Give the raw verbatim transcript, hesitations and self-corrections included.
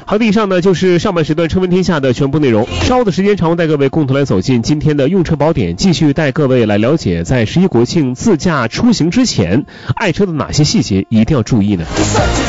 好的，以上呢就是上半时段车闻天下的全部内容。稍后的时间长，带各位共同来走进今天的用车宝典，继续带各位来了解在十一国庆自驾出行之前，爱车的哪些细节一定要注意呢？